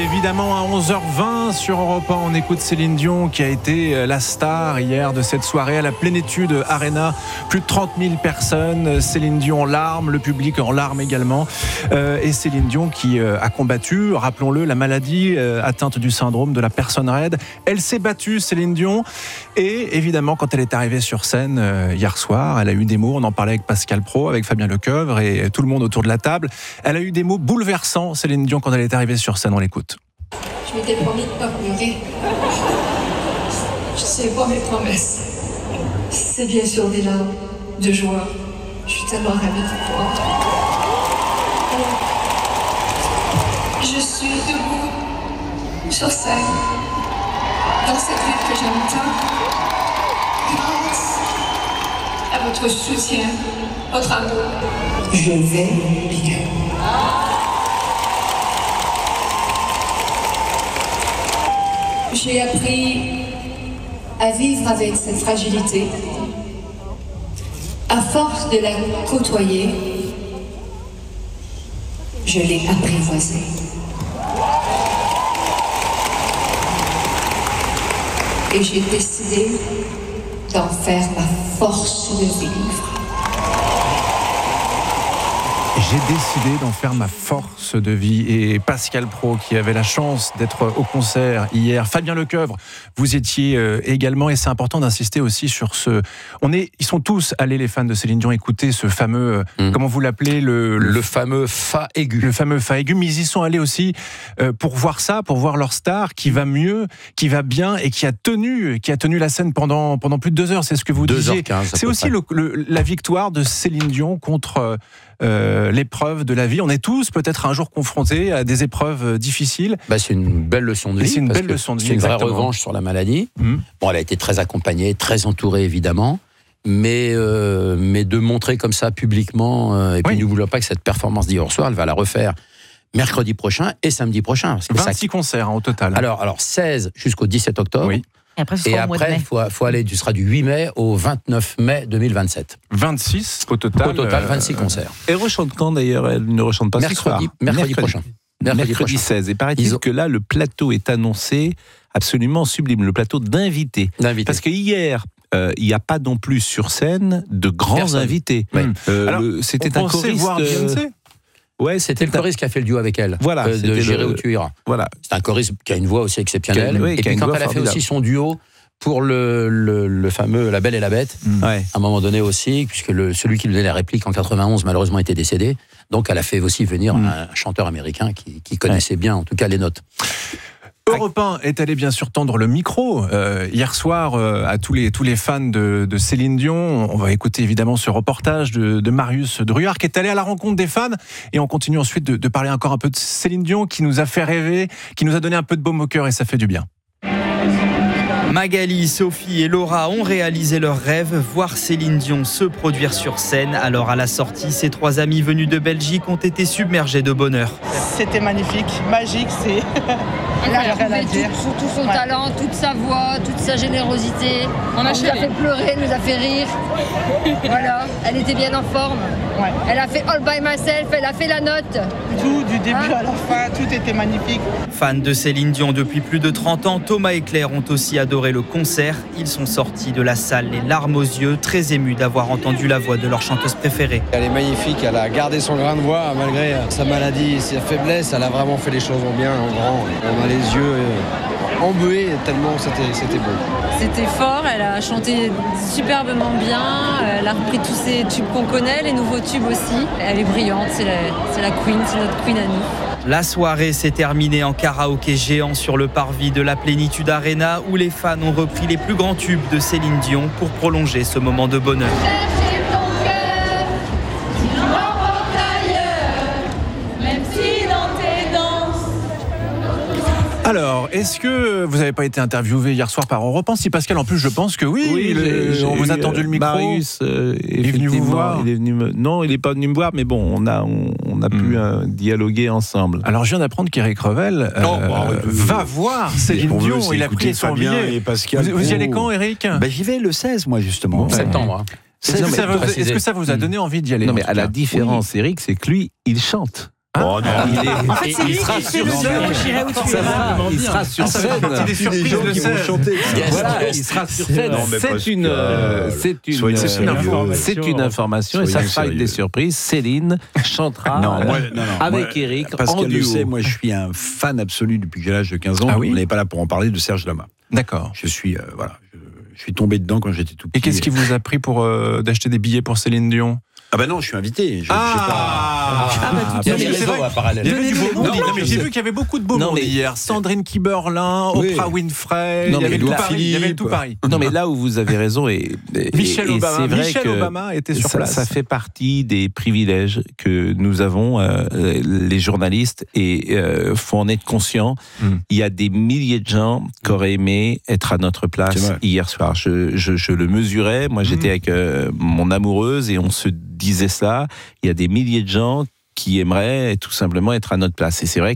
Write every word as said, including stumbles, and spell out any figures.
Évidemment, à onze heures vingt sur Europe un, on écoute Céline Dion qui a été la star hier de cette soirée à la Plénitude Arena. Plus de trente mille personnes. Céline Dion en larmes, le public en larmes également. Euh, et Céline Dion qui euh, a combattu, rappelons-le, la maladie euh, atteinte du syndrome de la personne raide. Elle s'est battue, Céline Dion. Et évidemment, quand elle est arrivée sur scène euh, hier soir, elle a eu des mots, on en parlait avec Pascal Praud, avec Fabien Lecoeuvre et tout le monde autour de la table. Elle a eu des mots bouleversants, Céline Dion, quand elle est arrivée sur scène. On l'écoute. Je m'étais promis de ne pas pleurer. Je sais pas mes promesses. C'est bien sûr des larmes de joie. Je suis tellement ravie de vous voir. Je suis debout sur scène, dans cette ville que j'aime tant, grâce à votre soutien, votre amour. Je vais bien. J'ai appris à vivre avec cette fragilité. À force de la côtoyer, je l'ai apprivoisée. Et j'ai décidé d'en faire ma force de vivre. J'ai décidé d'en faire ma force de vie. Et Pascal Praud, qui avait la chance d'être au concert hier, Fabien Lecoeuvre, vous étiez également, et c'est important d'insister aussi sur ce... On est, ils sont tous allés, les fans de Céline Dion, écouter ce fameux, mmh. comment vous l'appelez, le, le, le fameux fa aigu. Le fameux fa aigu, mais ils y sont allés aussi euh, pour voir ça, pour voir leur star qui va mieux, qui va bien et qui a tenu, qui a tenu la scène pendant, pendant plus de deux heures, c'est ce que vous disiez. deux heures quinze, c'est aussi le, le, la victoire de Céline Dion contre... Euh, l'épreuve de la vie. On est tous peut-être un jour confrontés à des épreuves difficiles. Bah, c'est une belle leçon de vie. C'est une belle leçon de vie. C'est une vraie exactement. revanche sur la maladie. Mmh. Bon, elle a été très accompagnée, très entourée évidemment, mais euh, mais de montrer comme ça publiquement. Euh, et puis oui. N'oublions pas que cette performance d'hier soir, elle va la refaire mercredi prochain et samedi prochain. Parce que vingt-six ça... concerts hein, au total. Alors alors seize jusqu'au dix-sept octobre. Oui. Et après, et après, il faut, faut aller, tu seras du huit mai au vingt-neuf mai deux mille vingt-sept. vingt-six au total. Au total, vingt-six euh, concerts. Elle rechante quand d'ailleurs? Elle ne rechante pas mercredi, ce soir. Mercredi, mercredi prochain. Mercredi, mercredi seize. Et paraît-il ont... que là, le plateau est annoncé absolument sublime. Le plateau d'invités. D'invités. Parce que hier, euh, il n'y a pas non plus sur scène de grands Personne. invités. Oui. Euh, Alors, le, c'était on un choriste. Voir Beyoncé. Ouais, c'était le choriste qui a fait le duo avec elle. Voilà, euh, de J'irai où tu iras. Voilà. C'est un choriste qui a une voix aussi exceptionnelle. Oui, et puis quand elle a fait aussi son duo pour le, le, le fameux La Belle et la Bête, mmh. ouais. à un moment donné aussi, puisque le, celui qui lui donnait la réplique en quatre-vingt-onze malheureusement était décédé, donc elle a fait aussi venir mmh. un chanteur américain qui, qui connaissait ouais. bien, en tout cas, les notes. Europe un est allé bien sûr tendre le micro euh, hier soir euh, à tous les, tous les fans de, de Céline Dion. On va écouter évidemment ce reportage de, de Marius Druard qui est allé à la rencontre des fans et on continue ensuite de, de parler encore un peu de Céline Dion qui nous a fait rêver, qui nous a donné un peu de baume au cœur et ça fait du bien. Magali, Sophie et Laura ont réalisé leur rêve, voir Céline Dion se produire sur scène. Alors à la sortie, ces trois amis venus de Belgique ont été submergés de bonheur. C'était magnifique, magique, c'est... Elle a trouvé tout, tout son ouais. talent, toute sa voix, toute sa générosité. On a, nous a fait pleurer, nous a fait rire. Voilà, elle était bien en forme. Ouais. Elle a fait All by Myself, elle a fait la note. Tout, du début hein? à la fin, tout était magnifique. Fans de Céline Dion depuis plus de trente ans, Thomas et Claire ont aussi adoré le concert. Ils sont sortis de la salle les larmes aux yeux, très émus d'avoir entendu la voix de leur chanteuse préférée. Elle est magnifique, elle a gardé son grain de voix malgré sa maladie et sa faiblesse. Elle a vraiment fait les choses en bien, en grand. On a les yeux embués tellement c'était, c'était beau. C'était fort, elle a chanté superbement bien, elle a repris tous ces tubes qu'on connaît, les nouveaux tubes aussi. Elle est brillante, c'est la, c'est la queen, c'est notre queen à nous. La soirée s'est terminée en karaoké géant sur le parvis de la Plénitude Arena où les fans ont repris les plus grands tubes de Céline Dion pour prolonger ce moment de bonheur. Alors, est-ce que vous n'avez pas été interviewé hier soir par Europe un? Si Pascal, en plus, je pense que oui. Oui, le, j'ai, on vous a tendu le micro. Marius euh, est venu vous voir. Il est venu me... Non, il n'est pas venu me voir, mais bon, on a, on, on a mmh. pu euh, dialoguer ensemble. Alors, je viens d'apprendre qu'Éric Revel euh, non, bah, euh, va voir Céline Dion. Il a pris son billet. Et Pascal vous, vous y allez quand, Éric? bah, J'y vais le seize, moi, justement. Bon, septembre. Hein. Est-ce que, ça vous, est-ce que ça vous a donné envie d'y aller? Non, mais à la différence, Éric, c'est que lui, il chante. Ah, oh, non, il, est, En fait, c'est il lui sera qui fait sur le scène. duo, j'irai où tu Ça iras. va, il sera sur ça fait scène. partie des surprises gens de qui vont scène. chanter. Voilà, il sera sur scène. Non, mais C'est Pascal, une, euh, c'est une, soyez euh, sérieux. c'est une information et ça Soyez sera avec des sérieux. surprises. Céline chantera Non, moi, non, non, avec moi, Eric en Pascal duo. le sait, moi je suis un fan absolu depuis que j'ai l'âge de quinze ans. Ah oui On n'est pas là pour en parler de Serge Lama. D'accord. Je suis, euh, voilà, je, je suis tombé dedans quand j'étais tout petit. Et qu'est-ce qui vous a pris pour euh, d'acheter des billets pour Céline Dion? Ah bah non, je suis invité. Je, j'ai pas... Ah, Ah, bah, tout Il y de avait- suite. c'est vrai, il y avait du beau Donnez-nous monde. les Non, bons mais j'ai vu qu'il y avait beaucoup de beaux Non, monde mais- hier. Sandrine Kiberlin, Oui. Oprah Winfrey, Non, il y mais avait tout Édouard Paris. Il y avait Philippe. tout Paris. Non, mais là où vous avez raison, et, et- Michelle et Obama, c'est vrai Michelle que Obama était sur ça, place. ça fait partie des privilèges que nous avons, euh, les journalistes, et euh, faut en être conscient. Mm. Il y a des milliers de gens qui auraient aimé être à notre C'est place vrai. hier soir. Je, je, je le mesurais. Moi, j'étais Mm. avec euh, mon amoureuse et on se disait ça. Il y a des milliers de gens qui aimeraient tout simplement être à notre place. Et c'est vrai